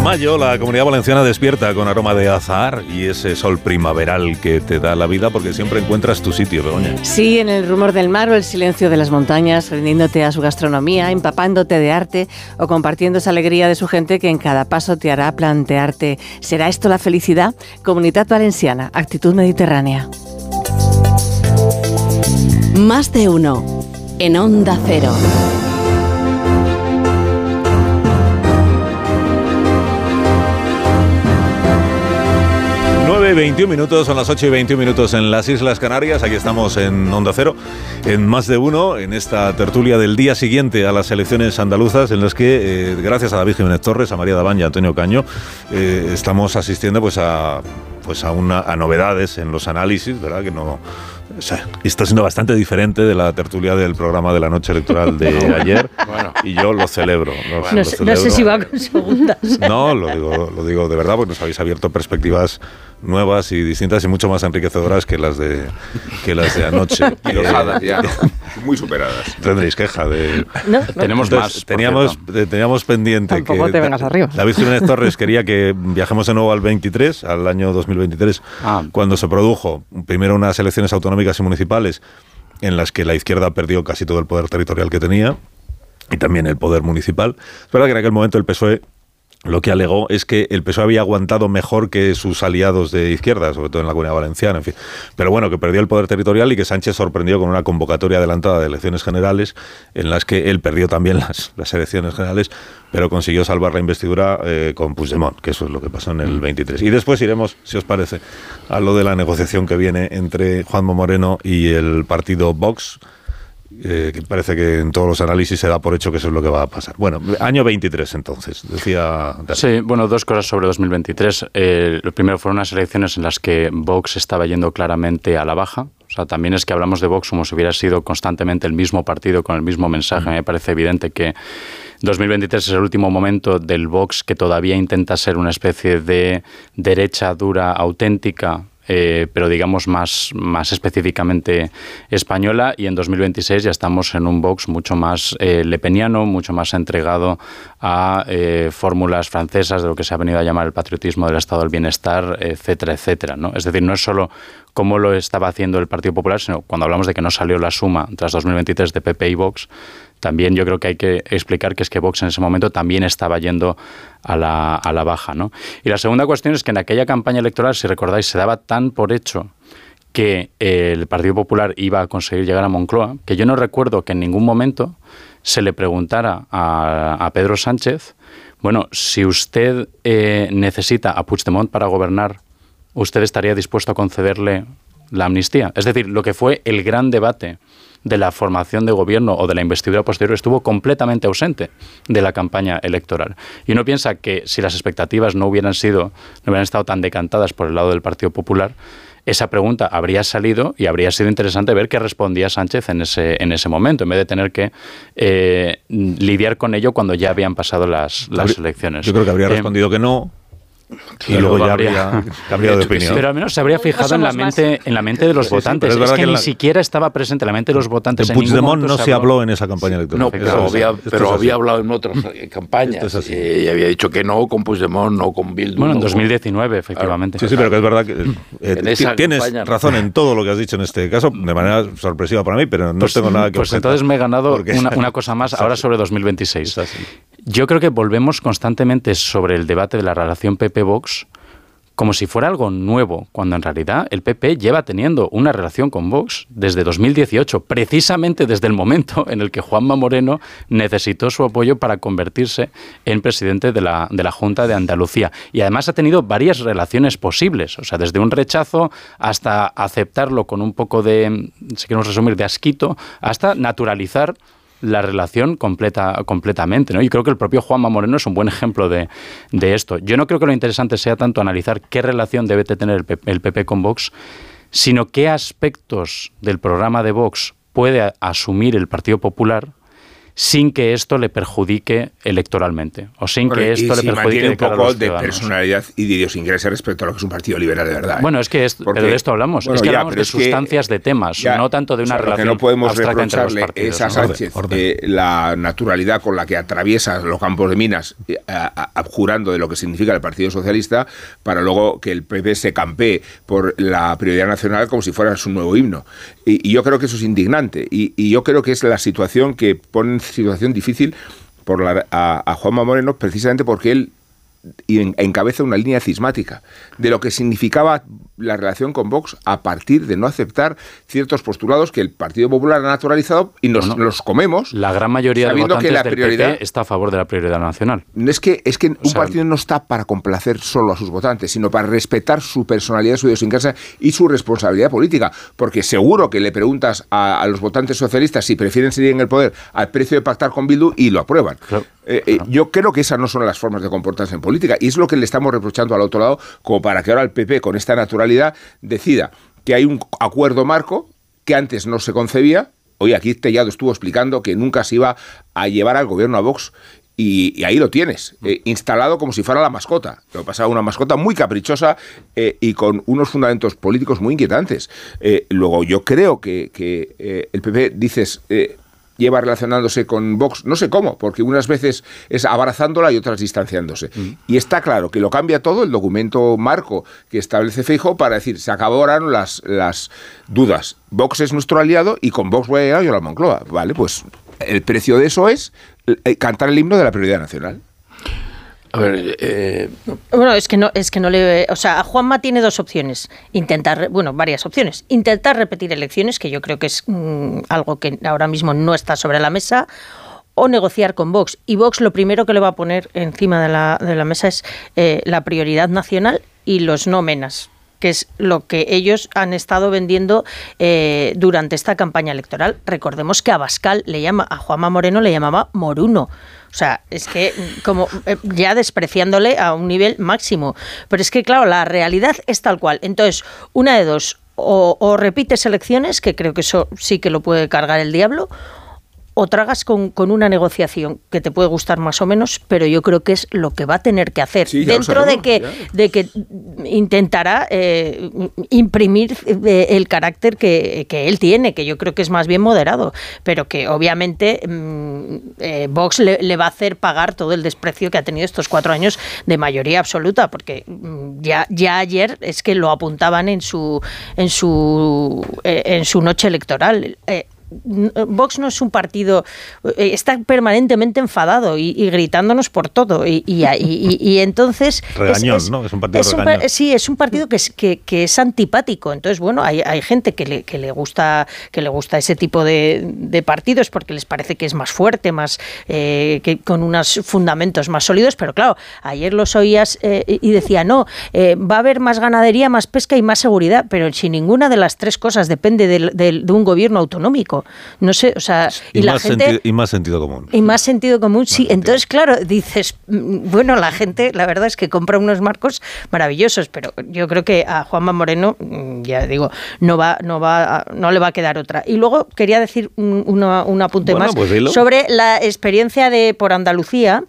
mayo, la Comunidad Valenciana despierta con aroma de azahar y ese sol primaveral que te da la vida, porque siempre encuentras tu sitio, Begoña. Sí, en el rumor del mar o el silencio de las montañas, rindiéndote a su gastronomía, empapándote de arte o compartiendo esa alegría de su gente que en cada paso te hará plantearte: ¿será esto la felicidad? Comunidad Valenciana, actitud mediterránea. Más de uno en Onda Cero. 9:21 minutos, son las 8:21 minutos en las Islas Canarias. Aquí estamos en Onda Cero, en Más de Uno, en esta tertulia del día siguiente a las elecciones andaluzas, en las que, gracias a David Jiménez Torres, a María Daván y a Antonio Caño, estamos asistiendo a novedades en los análisis, ¿verdad? Que no... O sea, está siendo bastante diferente de la tertulia del programa de la noche electoral de ayer. Bueno. Y yo lo celebro. No sé si va con segundas. No, lo digo de verdad, porque nos habéis abierto perspectivas nuevas y distintas y mucho más enriquecedoras que las de anoche. Ya, muy superadas. Tendréis queja de... No. Tenemos más. Teníamos pendiente. Tampoco que te vengas arriba. David Jiménez Torres quería que viajemos de nuevo al año 2023, cuando se produjo primero unas elecciones autonómicas y municipales en las que la izquierda perdió casi todo el poder territorial que tenía y también el poder municipal. Es verdad que en aquel momento el PSOE lo que alegó es que el PSOE había aguantado mejor que sus aliados de izquierda, sobre todo en la Comunidad Valenciana, en fin. Pero bueno, que perdió el poder territorial y que Sánchez sorprendió con una convocatoria adelantada de elecciones generales en las que él perdió también las elecciones generales, pero consiguió salvar la investidura con Puigdemont, que eso es lo que pasó en el 23. Y después iremos, si os parece, a lo de la negociación que viene entre Juanma Moreno y el partido Vox, que parece que en todos los análisis se da por hecho que eso es lo que va a pasar. Bueno, año 23 entonces, decía... Sí, bueno, dos cosas sobre 2023. Lo primero fueron unas elecciones en las que Vox estaba yendo claramente a la baja. O sea, también es que hablamos de Vox como si hubiera sido constantemente el mismo partido con el mismo mensaje. Me parece evidente que 2023 es el último momento del Vox que todavía intenta ser una especie de derecha dura, auténtica, pero digamos más específicamente española, y en 2026 ya estamos en un Vox mucho más lepeniano, mucho más entregado a fórmulas francesas de lo que se ha venido a llamar el patriotismo del Estado del Bienestar, etcétera, etcétera, ¿no? Es decir, no es solo cómo lo estaba haciendo el Partido Popular, sino cuando hablamos de que no salió la suma tras 2023 de PP y Vox, también yo creo que hay que explicar que es que Vox en ese momento también estaba yendo a la baja, ¿no? Y la segunda cuestión es que en aquella campaña electoral, si recordáis, se daba tan por hecho que el Partido Popular iba a conseguir llegar a Moncloa, que yo no recuerdo que en ningún momento se le preguntara a Pedro Sánchez, bueno, si usted necesita a Puigdemont para gobernar, ¿usted estaría dispuesto a concederle la amnistía? Es decir, lo que fue el gran debate de la formación de gobierno o de la investidura posterior estuvo completamente ausente de la campaña electoral. Y uno piensa que si las expectativas no hubieran estado tan decantadas por el lado del Partido Popular, esa pregunta habría salido y habría sido interesante ver qué respondía Sánchez en ese momento, en vez de tener que lidiar con ello cuando ya habían pasado las elecciones. Yo creo que habría respondido que no. Y luego ya habría cambiado de opinión. Pero al menos se habría fijado en la mente de los votantes. Sí, es que ni siquiera estaba presente en la mente de los votantes. De Puigdemont no se habló en esa campaña electoral. No, pero había hablado en otras campañas. Y había dicho que no con Puigdemont, no con Bildu. Bueno, en 2019, efectivamente. Sí, pero que es verdad que tienes razón en todo lo que has dicho en este caso, de manera sorpresiva para mí, pero no tengo nada que Pues objetar. Entonces me he ganado una cosa más ahora sobre 2026. Yo creo que volvemos constantemente sobre el debate de la relación PP-Vox como si fuera algo nuevo, cuando en realidad el PP lleva teniendo una relación con Vox desde 2018, precisamente desde el momento en el que Juanma Moreno necesitó su apoyo para convertirse en presidente de la Junta de Andalucía. Y además ha tenido varias relaciones posibles, o sea, desde un rechazo hasta aceptarlo con un poco de, si queremos resumir, de asquito, hasta naturalizar la relación completamente, ¿no? Y creo que el propio Juanma Moreno es un buen ejemplo de esto. Yo no creo que lo interesante sea tanto analizar qué relación debe tener el PP con Vox, sino qué aspectos del programa de Vox puede asumir el Partido Popular sin que esto le perjudique electoralmente, o sin que esto le perjudique un poco de personalidad y de idiosincrasia respecto a lo que es un partido liberal de verdad. Bueno, es que pero de esto hablamos. Bueno, es que hablamos de sustancias de temas, no tanto de una relación no podemos abstracta entre los partidos. Esa Sánchez, la naturalidad con la que atraviesa los campos de minas, abjurando de lo que significa el Partido Socialista, para luego que el PP se campee por la prioridad nacional como si fuera su nuevo himno. Y yo creo que eso es indignante. Y yo creo que es la situación que pone en situación difícil a Juanma Moreno, precisamente porque él encabeza una línea cismática de lo que significaba la relación con Vox a partir de no aceptar ciertos postulados que el Partido Popular ha naturalizado y nos los comemos. La gran mayoría de votantes del PP está a favor de la prioridad nacional. Es que un partido no está para complacer solo a sus votantes, sino para respetar su personalidad, su idiosincrasia y su responsabilidad política, porque seguro que le preguntas a los votantes socialistas si prefieren seguir en el poder al precio de pactar con Bildu y lo aprueban. Claro. Yo creo que esas no son las formas de comportarse en política, y es lo que le estamos reprochando al otro lado, como para que ahora el PP, con esta naturalidad, decida que hay un acuerdo marco que antes no se concebía. Hoy aquí Tellado estuvo explicando que nunca se iba a llevar al gobierno a Vox, y ahí lo tienes, instalado como si fuera la mascota. Lo que pasa, una mascota muy caprichosa y con unos fundamentos políticos muy inquietantes. Luego yo creo que el PP, dices... lleva relacionándose con Vox, no sé cómo, porque unas veces es abrazándola y otras distanciándose. Y está claro que lo cambia todo el documento marco que establece Feijóo para decir, se acabaron las dudas. Vox es nuestro aliado y con Vox voy a llegar yo a la Moncloa. Vale, pues el precio de eso es cantar el himno de la prioridad nacional. A ver, bueno, es que no le... O sea, a Juanma tiene dos opciones. Varias opciones. Intentar repetir elecciones, que yo creo que es algo que ahora mismo no está sobre la mesa, o negociar con Vox. Y Vox lo primero que le va a poner encima de la mesa es la prioridad nacional y los no menas, que es lo que ellos han estado vendiendo durante esta campaña electoral. Recordemos que a Juanma Moreno le llamaba Moruno. O sea, es que como ya despreciándole a un nivel máximo. Pero es que, claro, la realidad es tal cual. Entonces, una de dos, o repites elecciones, que creo que eso sí que lo puede cargar el diablo, o tragas con una negociación que te puede gustar más o menos, pero yo creo que es lo que va a tener que hacer, sí, dentro de que intentará imprimir el carácter que él tiene, que yo creo que es más bien moderado, pero que obviamente Vox le va a hacer pagar todo el desprecio que ha tenido estos 4 años de mayoría absoluta, porque ya ayer es que lo apuntaban en su noche electoral. Vox no es un partido, está permanentemente enfadado y gritándonos por todo y entonces regañón, ¿no? Es un partido regañón. Sí, es un partido que es antipático. Entonces, bueno, hay gente que le gusta ese tipo de partidos porque les parece que es más fuerte, más que con unos fundamentos más sólidos, pero claro, ayer los oías y decía, no, va a haber más ganadería, más pesca y más seguridad, pero si ninguna de las tres cosas depende de un gobierno autonómico. No sé, o sea, y la gente... Y más sentido común. Y más sentido común, sí. Entonces, claro, dices, bueno, la gente, la verdad es que compra unos marcos maravillosos, pero yo creo que a Juanma Moreno, ya digo, no le va a quedar otra. Y luego quería decir un apunte más pues sobre la experiencia por Andalucía,